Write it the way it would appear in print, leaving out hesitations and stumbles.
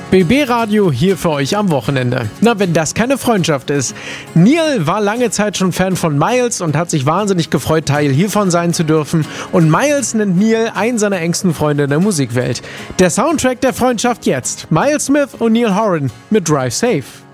BB Radio hier für euch am Wochenende. Na, wenn das keine Freundschaft ist. Neil war lange Zeit schon Fan von Miles und hat sich wahnsinnig gefreut, Teil hiervon sein zu dürfen. Und Miles nennt Neil einen seiner engsten Freunde in der Musikwelt. Der Soundtrack der Freundschaft jetzt. Miles Smith und Neil Horan mit Drive Safe.